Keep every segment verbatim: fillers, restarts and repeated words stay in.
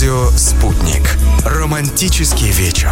Радио «Спутник». Романтический вечер.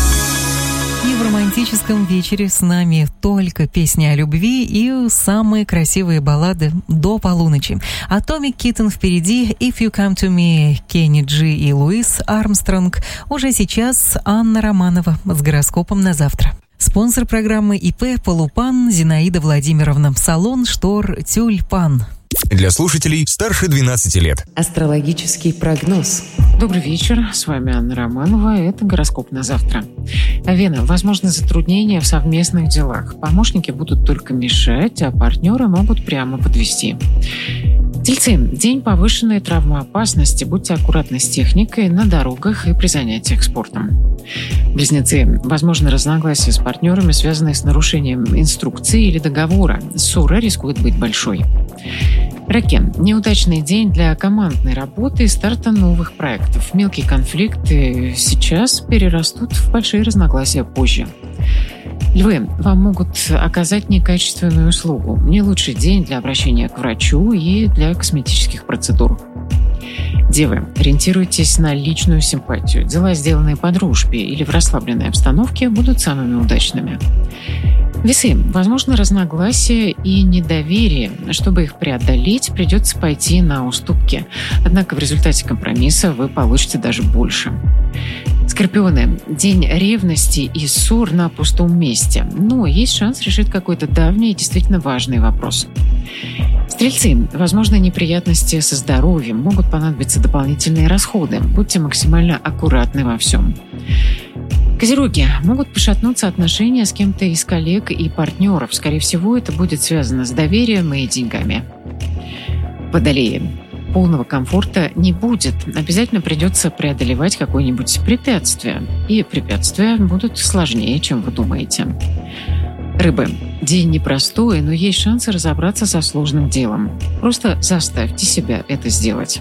И в романтическом вечере с нами только песни о любви и самые красивые баллады до полуночи. Atomic Kitten впереди, If You Come To Me, Кенни Джи и Луис Армстронг. Уже сейчас Анна Романова с гороскопом на завтра. Спонсор программы ИП «Полупан» Зинаида Владимировна. Салон штор «Тюльпан». Для слушателей старше двенадцати лет. Астрологический прогноз. Добрый вечер, с вами Анна Романова, это гороскоп на завтра. Вена, возможны затруднения в совместных делах. Помощники будут только мешать, а партнеры могут прямо подвести. Тельцы, день повышенной травмоопасности, будьте аккуратны с техникой на дорогах и при занятиях спортом. Близнецы, возможны разногласия с партнерами, связанные с нарушением инструкции или договора. Ссора рискует быть большой. Раки, неудачный день для командной работы и старта новых проектов. Мелкие конфликты сейчас перерастут в большие разногласия позже. Львы, вам могут оказать некачественную услугу. Не лучший день для обращения к врачу и для косметических процедур. Девы, ориентируйтесь на личную симпатию. Дела, сделанные по дружбе или в расслабленной обстановке, будут самыми удачными. Весы, возможно разногласия и недоверие. Чтобы их преодолеть, придется пойти на уступки. Однако в результате компромисса вы получите даже больше. Скорпионы, день ревности и ссор на пустом месте. Но есть шанс решить какой-то давний и действительно важный вопрос. Стрельцы, возможны неприятности со здоровьем, могут понадобиться дополнительные расходы. Будьте максимально аккуратны во всем. Козероги, могут пошатнуться отношения с кем-то из коллег и партнеров. Скорее всего, это будет связано с доверием и деньгами. Водолеи, полного комфорта не будет. Обязательно придется преодолевать какое-нибудь препятствие. И препятствия будут сложнее, чем вы думаете. Рыбы, день непростой, но есть шансы разобраться со сложным делом. Просто заставьте себя это сделать.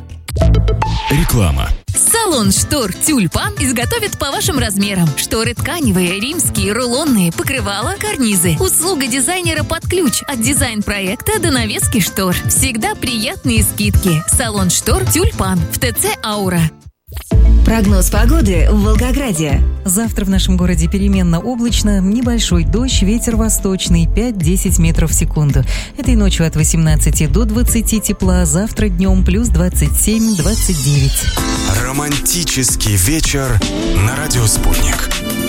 Реклама. Салон штор «Тюльпан» изготовит по вашим размерам. Шторы тканевые, римские, рулонные, покрывала, карнизы. Услуга дизайнера под ключ. От дизайн-проекта до навески штор. Всегда приятные скидки. Салон штор «Тюльпан» в ТЦ «Аура». Прогноз погоды в Волгограде. Завтра в нашем городе переменно облачно, небольшой дождь, ветер восточный пять-десять метров в секунду. Этой ночью от восемнадцати до двадцати тепла, завтра днем плюс двадцать семь - двадцать девять. Романтический вечер на радио «Спутник».